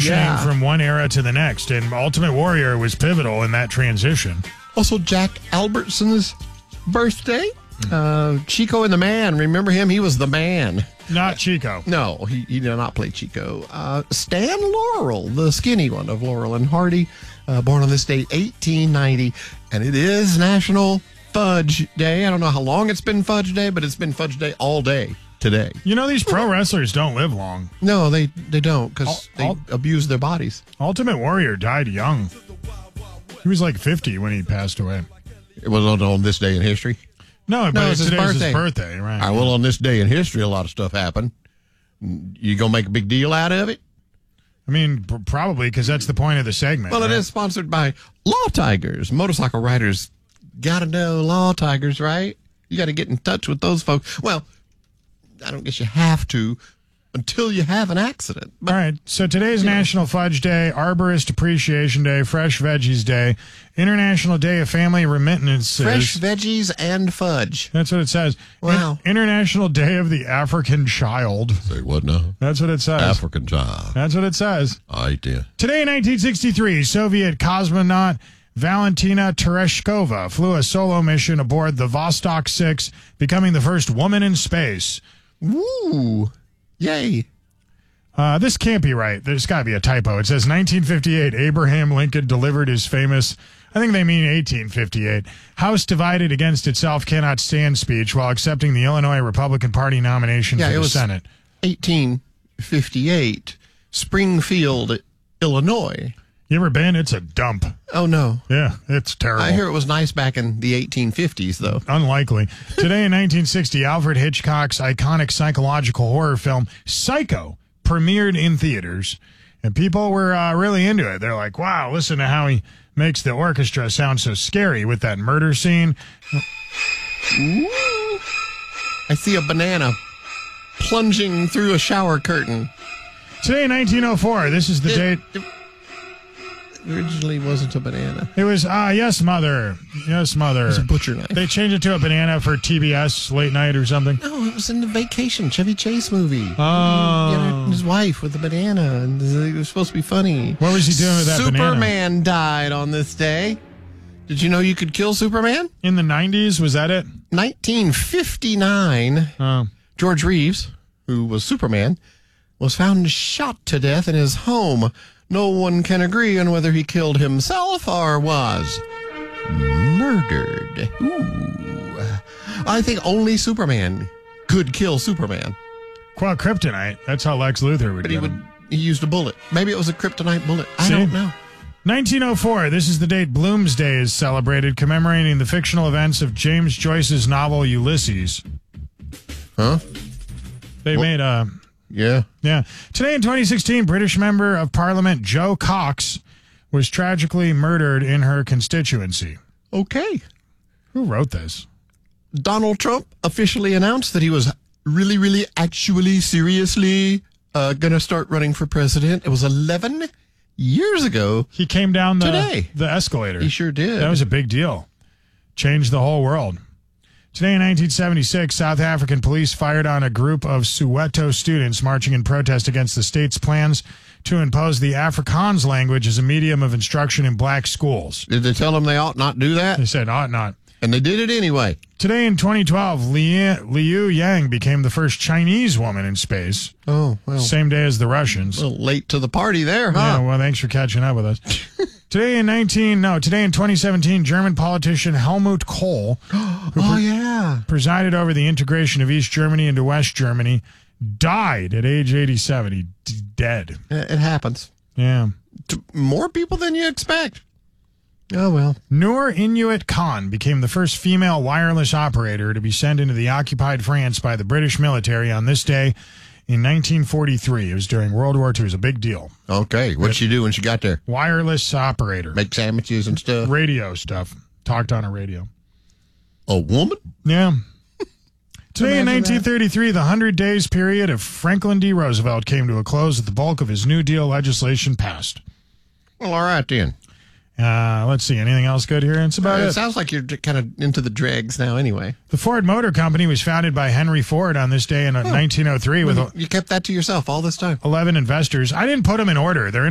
transitioning from one era to the next, and Ultimate Warrior was pivotal in that transition. Also, Jack Albertson's birthday. Chico and the Man. Remember him? He was the man. Not Chico. No, he did not play Chico. Stan Laurel, the skinny one of Laurel and Hardy, born on this date, 1890. And it is National Fudge Day. I don't know how long it's been Fudge Day, but it's been Fudge Day all day today. You know, these pro wrestlers don't live long. No, they don't, because they abuse their bodies. Ultimate Warrior died young. He was like 50 when he passed away. It was on this day in history. No, but today's his birthday, right? All right, well, on this day in history, a lot of stuff happened. You going to make a big deal out of it? I mean, probably, because that's the point of the segment. Well, right? It is sponsored by Law Tigers. Motorcycle riders got to know Law Tigers, right? You got to get in touch with those folks. Well, I don't guess you have to until you have an accident. All right, so today's National Fudge Day, Arborist Appreciation Day, Fresh Veggies Day, International Day of Family Remittances. Fresh veggies and fudge. That's what it says. Wow. International Day of the African Child. Say what now? That's what it says. African child. That's what it says. All right, then. Today in 1963, Soviet cosmonaut Valentina Tereshkova flew a solo mission aboard the Vostok 6, becoming the first woman in space. Woo! Yay. This can't be right. There's got to be a typo. It says 1958, Abraham Lincoln delivered his famous, I think they mean 1858, House divided against itself cannot stand speech while accepting the Illinois Republican Party nomination for the Senate. 1858, Springfield, Illinois. You ever been? It's a dump. Oh, no. Yeah, it's terrible. I hear it was nice back in the 1850s, though. Unlikely. Today in 1960, Alfred Hitchcock's iconic psychological horror film, Psycho, premiered in theaters. And people were really into it. They're like, wow, listen to how he makes the orchestra sound so scary with that murder scene. Ooh. I see a banana plunging through a shower curtain. Today in 1904, this is the date... Originally wasn't a banana. It was, yes, Mother. Yes, Mother. It was a butcher knife. They changed it to a banana for TBS late night or something. No, it was in the Vacation, Chevy Chase movie. Oh. And his wife with the banana, and it was supposed to be funny. What was he doing with that banana? Superman died on this day. Did you know you could kill Superman? In the 90s, was that it? 1959, George Reeves, who was Superman, was found shot to death in his home. No one can agree on whether he killed himself or was murdered. Ooh. I think only Superman could kill Superman. Well, kryptonite. That's how Lex Luthor would But get him. he used a bullet. Maybe it was a kryptonite bullet. I don't know. 1904. This is the date Bloomsday is celebrated, commemorating the fictional events of James Joyce's novel Ulysses. Huh? They made a... Yeah. Yeah. Today in 2016, British Member of Parliament Jo Cox was tragically murdered in her constituency. Okay. Who wrote this? Donald Trump officially announced that he was really, actually, seriously going to start running for president. It was 11 years ago. He came down the escalator. He sure did. That was a big deal. Changed the whole world. Today in 1976, South African police fired on a group of Soweto students marching in protest against the state's plans to impose the Afrikaans language as a medium of instruction in black schools. Did they tell them they ought not do that? They said ought not. And they did it anyway. Today in 2012, Liu Yang became the first Chinese woman in space. Oh, well. Same day as the Russians. A little late to the party there, huh? Yeah, well, thanks for catching up with us. Today in 2017, German politician Helmut Kohl, who presided over the integration of East Germany into West Germany, died at age 87. He's dead. It happens. Yeah. To more people than you expect. Oh, well. Noor Inuit Khan became the first female wireless operator to be sent into the occupied France by the British military on this day in 1943. It was during World War II. It was a big deal. Okay. What'd she do when she got there? Wireless operator. Make sandwiches and stuff? Radio stuff. Talked on a radio. A woman? Yeah. Today in 1933, the 100 days period of Franklin D. Roosevelt came to a close as the bulk of his New Deal legislation passed. Well, all right then. Let's see. Anything else good here? It's about it sounds like you're kind of into the dregs now anyway. The Ford Motor Company was founded by Henry Ford on this day in 1903. You kept that to yourself all this time. 11 investors. I didn't put them in order. They're